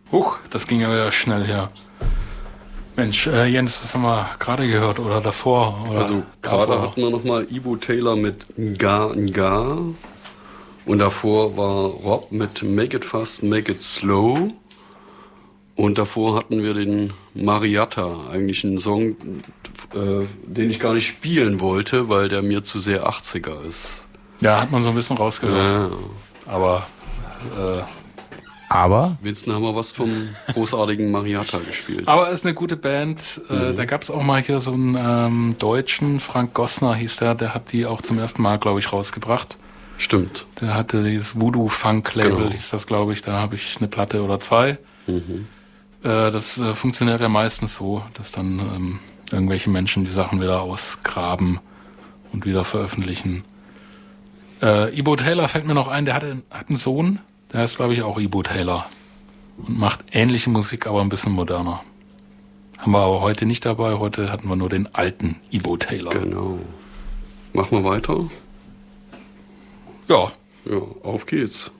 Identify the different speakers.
Speaker 1: Huch, das ging ja wieder schnell her. Mensch, Jens, was haben wir gerade gehört oder davor? Oder
Speaker 2: also gerade hatten wir nochmal Ibo Taylor mit Nga Nga und davor war Rob mit Make It Fast, Make It Slow und davor hatten wir den Mariatta, eigentlich einen Song, den ich gar nicht spielen wollte, weil der mir zu sehr 80er ist.
Speaker 1: Ja, hat man so ein bisschen rausgehört. Aber
Speaker 2: Winston haben wir was vom großartigen Mariatta gespielt.
Speaker 1: Aber ist eine gute Band. Da gab es auch mal hier so einen Deutschen, Frank Gossner hieß der hat die auch zum ersten Mal, glaube ich, rausgebracht.
Speaker 2: Stimmt.
Speaker 1: Der hatte dieses Voodoo-Funk-Label,
Speaker 2: Genau.
Speaker 1: hieß das, glaube ich. Da habe ich eine Platte oder zwei. Das funktioniert ja meistens so, dass dann irgendwelche Menschen die Sachen wieder ausgraben und wieder veröffentlichen. Ibo Taylor fällt mir noch ein, der hat einen Sohn, der heißt, glaube ich, auch Ibo Taylor und macht ähnliche Musik, aber ein bisschen moderner. Haben wir aber heute nicht dabei, heute hatten wir nur den alten Ibo Taylor.
Speaker 2: Genau. Machen wir weiter?
Speaker 1: Ja.
Speaker 2: Ja, auf geht's.